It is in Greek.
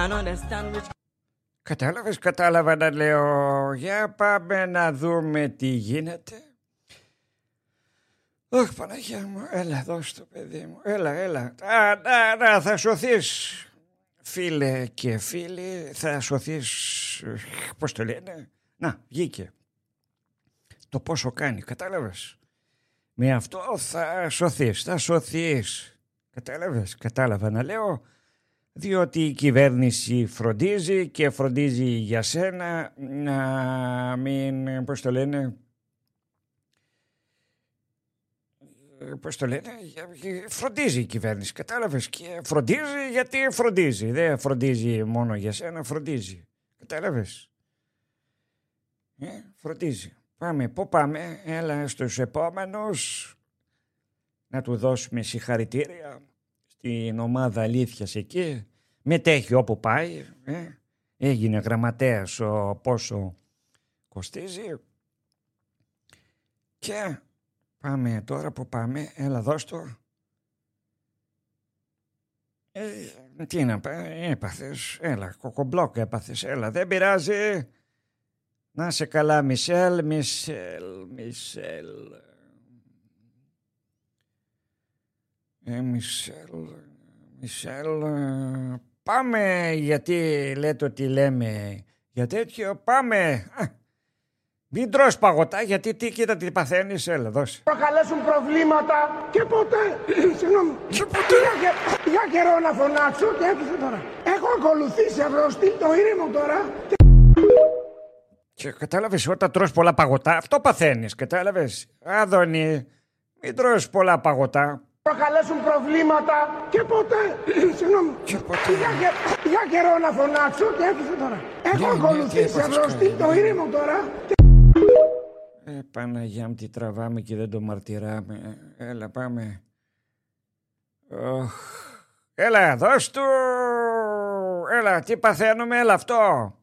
Κατάλαβες, κατάλαβα να λέω. Για πάμε να δούμε τι γίνεται. Όχι, Παναγιά μου, έλα δώσ' το παιδί μου. Έλα. Θα σωθείς, φίλε και φίλοι. Θα σωθείς, πώς το λένε. Να, βγήκε. Το πόσο κάνει, κατάλαβες. Με αυτό θα σωθείς. Κατάλαβες, κατάλαβα να λέω. Διότι η κυβέρνηση φροντίζει και φροντίζει για σένα να μην, πώς το λένε, φροντίζει η κυβέρνηση, κατάλαβες, και φροντίζει γιατί φροντίζει, δεν φροντίζει μόνο για σένα, φροντίζει, κατάλαβες, φροντίζει. Πού πάμε, έλα στους επόμενους, να του δώσουμε συγχαρητήρια στην ομάδα αλήθειας εκεί, μετέχει όπου πάει, έγινε γραμματέας πόσο κοστίζει και πάμε τώρα που πάμε, έλα δώσ' το. Τι να έπαθες, έλα κοκομπλόκ έπαθες, έλα δεν πειράζει, να είσαι καλά Μισελ. Μισελ, πάμε, γιατί λέτε ότι λέμε για τέτοιο, πάμε. Μην τρως παγωτά, γιατί κοίτα τι παθαίνεις, έλα δώσε. Προκαλέσουν προβλήματα και ποτέ, συγγνώμη, για καιρό να φωνάξω και άκουσε τώρα. Έχω ακολουθήσει αυρωστή το ήρεμο τώρα. Και κατάλαβες, όταν τρως πολλά παγωτά, αυτό παθαίνεις, κατάλαβες. Άδωνη, μην τρως πολλά παγωτά. Προκαλέσουν προβλήματα και ποτέ, συγγνώμη, για καιρό να φωνάξω και άκουσε τώρα. Έχω ακολουθήσει αυρωστή το ήρεμο τώρα. Παναγιά μου, τι τραβάμε και δεν το μαρτυράμε. Έλα, πάμε. Έλα, δώσ' του. Έλα, τι παθαίνουμε, έλα αυτό.